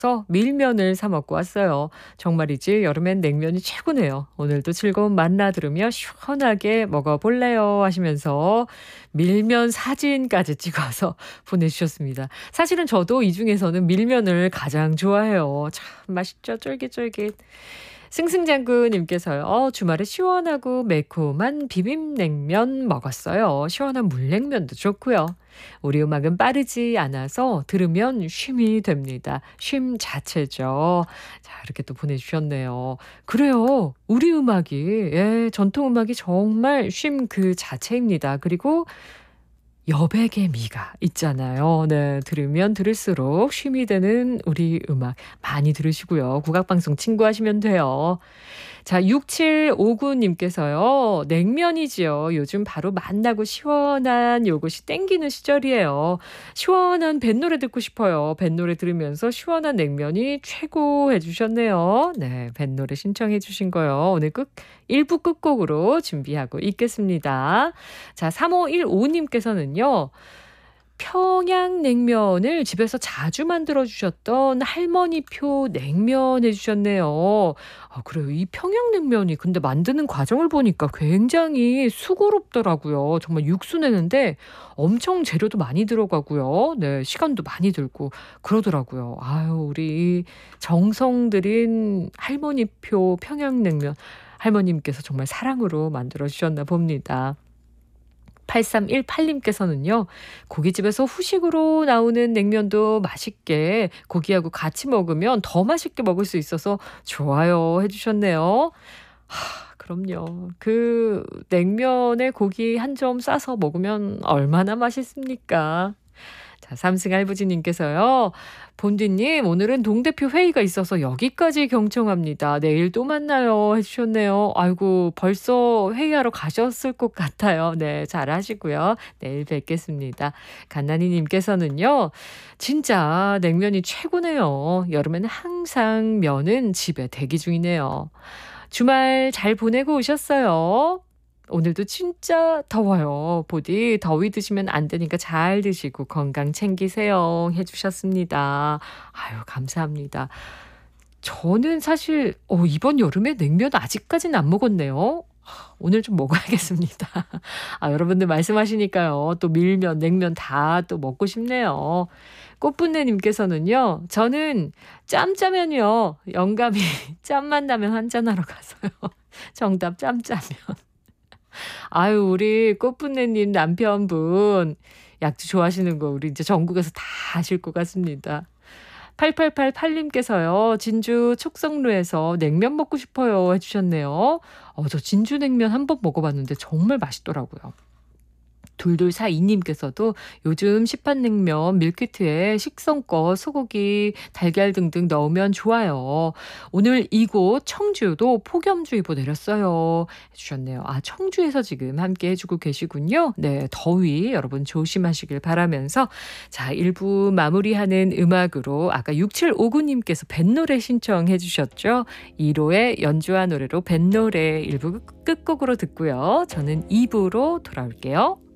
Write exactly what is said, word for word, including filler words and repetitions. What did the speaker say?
밀면을 사 먹고 왔어요. 정말이지 여름엔 냉면이 최고네요. 오늘도 즐거운 만나 들으며 시원하게 먹어볼래요 하시면서 밀면 사진까지 찍어서 보내주셨습니다. 사실은 저도 이 중에서는 밀면을 가장 좋아해요. 참 맛있죠. 쫄깃쫄깃. 승승장구님께서요. 어, 주말에 시원하고 매콤한 비빔냉면 먹었어요. 시원한 물냉면도 좋고요. 우리 음악은 빠르지 않아서 들으면 쉼이 됩니다. 쉼 자체죠. 자, 이렇게 또 보내주셨네요. 그래요. 우리 음악이, 예, 전통 음악이 정말 쉼 그 자체입니다. 그리고 여백의 미가 있잖아요. 네, 들으면 들을수록 쉼이 되는 우리 음악 많이 들으시고요. 국악방송 친구하시면 돼요. 자, 육칠오구님께서요. 냉면이지요. 요즘 바로 만나고 시원한 요것이 땡기는 시절이에요. 시원한 뱃노래 듣고 싶어요. 뱃노래 들으면서 시원한 냉면이 최고 해주셨네요. 네, 뱃노래 신청해 주신 거요. 오늘 끝, 일 부 끝곡으로 준비하고 있겠습니다. 자, 삼오일오님께서는요. 평양냉면을 집에서 자주 만들어 주셨던 할머니표 냉면 해 주셨네요. 아, 그래요. 이 평양냉면이 근데 만드는 과정을 보니까 굉장히 수고롭더라고요. 정말 육수 내는데 엄청 재료도 많이 들어가고요. 네, 시간도 많이 들고 그러더라고요. 아유, 우리 정성 들인 할머니표 평양냉면. 할머님께서 정말 사랑으로 만들어 주셨나 봅니다. 팔삼일팔님께서는요. 고깃집에서 후식으로 나오는 냉면도 맛있게 고기하고 같이 먹으면 더 맛있게 먹을 수 있어서 좋아요 해 주셨네요. 하, 그럼요. 그 냉면에 고기 한 점 싸서 먹으면 얼마나 맛있습니까? 자, 삼승할부지님께서요. 본디님, 오늘은 동대표 회의가 있어서 여기까지 경청합니다. 내일 또 만나요 해주셨네요. 아이고, 벌써 회의하러 가셨을 것 같아요. 네, 잘하시고요. 내일 뵙겠습니다. 간나니님께서는요. 진짜 냉면이 최고네요. 여름에는 항상 면은 집에 대기 중이네요. 주말 잘 보내고 오셨어요? 오늘도 진짜 더워요. 부디 더위 드시면 안 되니까 잘 드시고 건강 챙기세요 해 주셨습니다. 아유, 감사합니다. 저는 사실 어 이번 여름에 냉면 아직까지는 안 먹었네요. 하, 오늘 좀 먹어야겠습니다. 아, 여러분들 말씀하시니까요. 또 밀면, 냉면 다 또 먹고 싶네요. 꽃분내 님께서는요. 저는 짬짜면이요. 영감이 짬만 나면 한잔하러 가서요. 정답 짬짜면. 아유, 우리 꽃분내님 남편분 약주 좋아하시는 거 우리 이제 전국에서 다 아실 것 같습니다. 팔팔팔팔님께서요. 진주 촉성루에서 냉면 먹고 싶어요 해 주셨네요. 어, 저 진주 냉면 한번 먹어봤는데 정말 맛있더라고요. 둘둘사이님께서도 요즘 시판냉면 밀키트에 식성껏 소고기, 달걀 등등 넣으면 좋아요. 오늘 이곳 청주도 폭염주의보 내렸어요 해주셨네요. 아, 청주에서 지금 함께 해주고 계시군요. 네, 더위 여러분 조심하시길 바라면서 자, 일 부 마무리하는 음악으로 아까 육칠오구님께서 뱃노래 신청해 주셨죠. 일호의 연주한 노래로 뱃노래 일 부 끝곡으로 듣고요. 저는 이 부로 돌아올게요.